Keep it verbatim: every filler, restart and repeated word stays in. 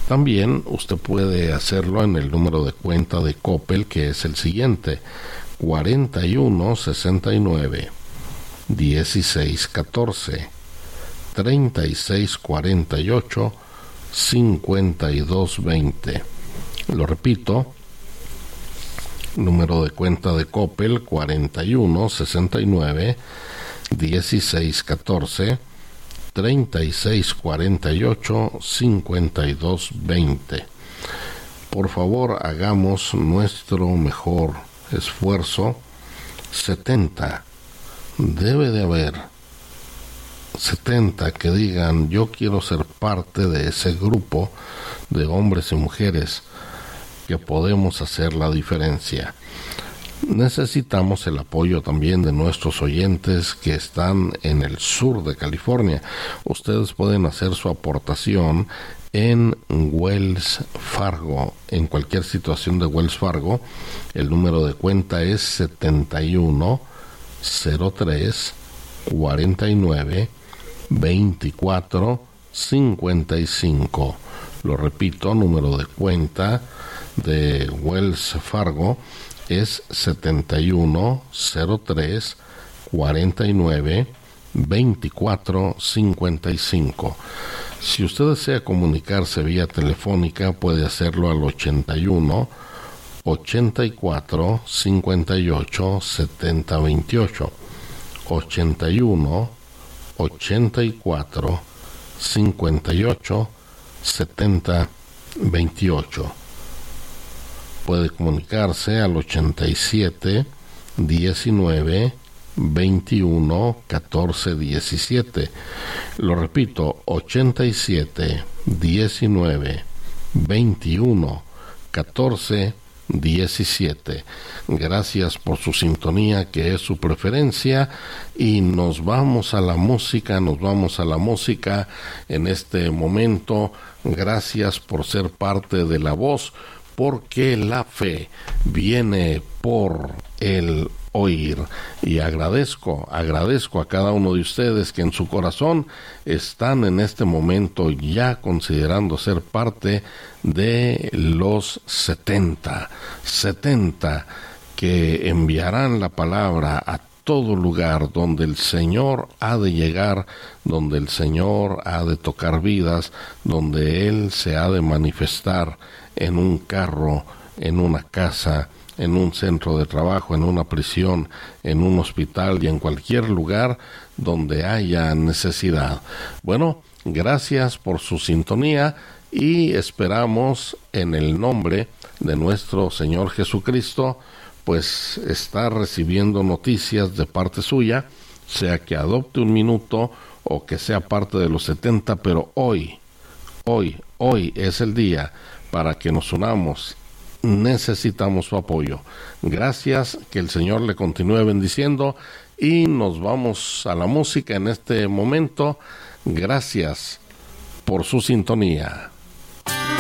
También usted puede hacerlo en el número de cuenta de Coppel, que es el siguiente: cuarenta y uno sesenta y nueve dieciséis catorce treinta y seis cuarenta y ocho cincuenta y dos veinte. Lo repito, número de cuenta de Coppel: cuarenta y uno sesenta y nueve dieciséis catorce treinta y seis cuarenta y ocho cincuenta y dos veinte. Por favor, hagamos nuestro mejor esfuerzo. setenta. Debe de haber setenta que digan: yo quiero ser parte de ese grupo de hombres y mujeres que podemos hacer la diferencia. Necesitamos el apoyo también de nuestros oyentes que están en el sur de California. Ustedes pueden hacer su aportación en Wells Fargo, en cualquier situación de Wells Fargo. El número de cuenta es setenta y uno cero tres cuarenta y nueve veinticuatro cincuenta y cinco. Lo repito, número de cuenta de Wells Fargo es setenta y uno cero tres cuarenta y nueve veinticuatro cincuenta y cinco. Si usted desea comunicarse vía telefónica, puede hacerlo al ochenta y uno ochenta y cuatro cincuenta y ocho setenta veintiocho. ochenta y uno ochenta y cuatro cincuenta y ocho setenta veintiocho. Puede comunicarse al ochenta y siete diecinueve veintiuno catorce diecisiete. Lo repito, ochenta y siete diecinueve veintiuno catorce diecisiete. Gracias por su sintonía, que es su preferencia, y nos vamos a la música, nos vamos a la música en este momento. Gracias por ser parte de La Voz, porque la fe viene por el oír. Y agradezco, agradezco a cada uno de ustedes que en su corazón están en este momento ya considerando ser parte de los setenta, setenta que enviarán la palabra a todo lugar donde el Señor ha de llegar, donde el Señor ha de tocar vidas, donde Él se ha de manifestar en un carro, en una casa, en un centro de trabajo, en una prisión, en un hospital y en cualquier lugar donde haya necesidad. Bueno, gracias por su sintonía y esperamos en el nombre de nuestro Señor Jesucristo, pues estar recibiendo noticias de parte suya, sea que adopte un minuto o que sea parte de los setenta, pero hoy, hoy, hoy es el día para que nos unamos. Necesitamos su apoyo. Gracias, que el Señor le continúe bendiciendo y nos vamos a la música en este momento. Gracias por su sintonía.